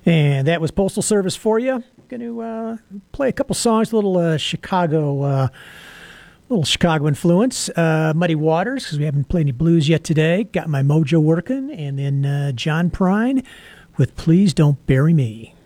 And that was Postal Service for you. Going to play a couple songs, a little Chicago influence. Muddy Waters, because we haven't played any blues yet today. Got My Mojo Working. And then John Prine with Please Don't Bury Me.